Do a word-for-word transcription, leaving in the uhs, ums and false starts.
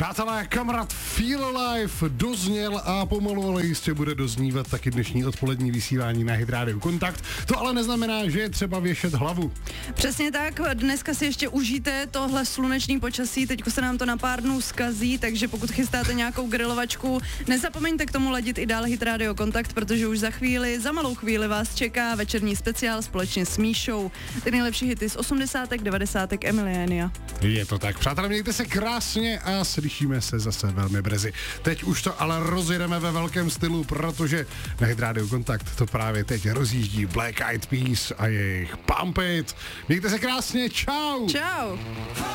Přátelé, kamarád Feel Alive dozněl a pomalu, ale jistě bude doznívat taky dnešní odpolední vysílání na Hit Radio Kontakt. To ale neznamená, že je třeba věšet hlavu. Přesně tak, dneska si ještě užijte tohle slunečný počasí, teďko se nám to na pár dnů zkazí, takže pokud chystáte nějakou grilovačku, nezapomeňte k tomu ladit i dál Hit Radio Kontakt, protože už za chvíli, za malou chvíli vás čeká večerní speciál společně s Míšou. Ty nejlepší hity z osmdesátek, devadesátek Emilénia. Je to tak, přátelé, mějte se krásně a slyšíme se zase velmi brzy. Teď už to ale rozjedeme ve velkém stylu, protože na Hit Radio Kontakt to právě teď rozjíždí Black Eyed Peas a jejich Pump It. Mějte se krásně, čau! Čau!